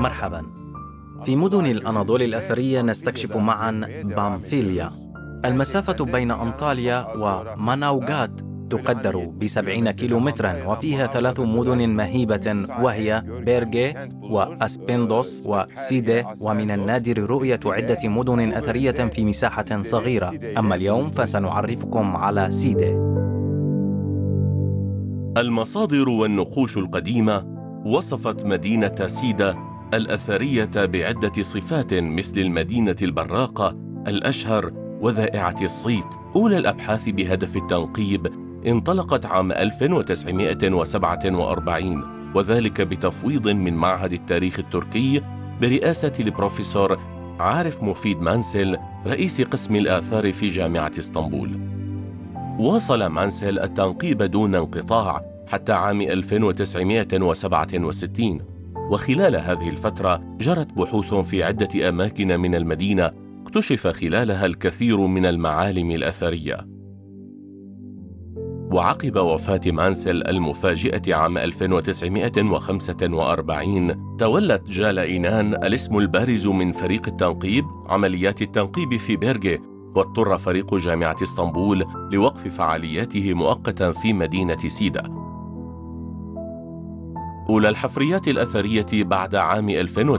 ومرحبا. في مدن الأناضول الأثرية نستكشف معا بامفيليا. المسافة بين أنطاليا وماناوغات تقدر ب70 كيلومترا، وفيها 3 مدن مهيبة وهي بيرغي وأسبندوس وسيدي، ومن النادر رؤية عدة مدن أثرية في مساحة صغيرة. أما اليوم فسنعرفكم على سيدي. المصادر والنقوش القديمة وصفت مدينة سيدة الأثرية بعدة صفات مثل المدينة البراقة، الأشهر، وذائعة الصيت. أولى الأبحاث بهدف التنقيب انطلقت عام 1947، وذلك بتفويض من معهد التاريخ التركي برئاسة البروفيسور عارف مفيد مانسل رئيس قسم الآثار في جامعة اسطنبول. واصل مانسل التنقيب دون انقطاع حتى عام 1967، وخلال هذه الفترة جرت بحوث في عدة أماكن من المدينة اكتشف خلالها الكثير من المعالم الأثرية. وعقب وفاة مانسل المفاجئة عام 1945 تولت جالا إينان الاسم البارز من فريق التنقيب عمليات التنقيب في بيرغي، واضطر فريق جامعة اسطنبول لوقف فعالياته مؤقتا في مدينة سيدة. أولى الحفريات الأثرية بعد عام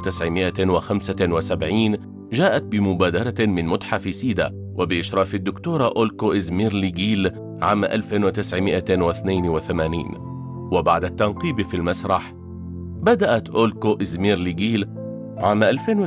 1975 جاءت بمبادرة من متحف سيدة وبإشراف الدكتورة أولكو إزميرليغيل عام 1982. وبعد التنقيب في المسرح بدأت أولكو إزميرليغيل عام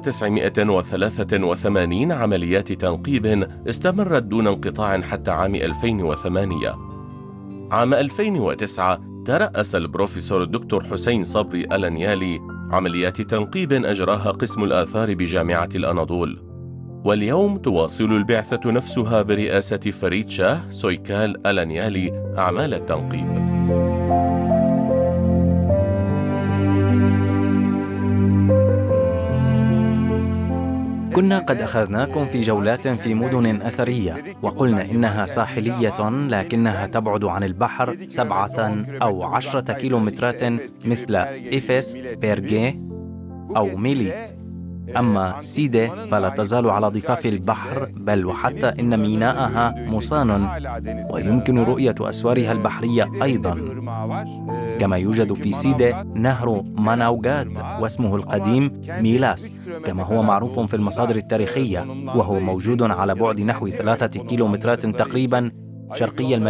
1983 عمليات تنقيب استمرت دون انقطاع حتى عام 2008. عام 2009 ترأس البروفيسور الدكتور حسين صبري الانيالي عمليات تنقيب أجراها قسم الآثار بجامعة الأناضول. واليوم تواصل البعثة نفسها برئاسة فريد شاه سويكال الانيالي أعمال التنقيب. كنا قد أخذناكم في جولات في مدن أثرية، وقلنا إنها ساحلية لكنها تبعد عن البحر 7 أو 10 كيلومترات مثل إفس، بيرغي أو ميليت. أما سيدي فلا تزال على ضفاف البحر، بل وحتى إن ميناءها مصان ويمكن رؤية أسوارها البحرية أيضا. كما يوجد في سيدي نهر ماناوغات واسمه القديم ميلاس كما هو معروف في المصادر التاريخية، وهو موجود على بعد نحو 3 كيلومترات تقريبا شرقي المدينة.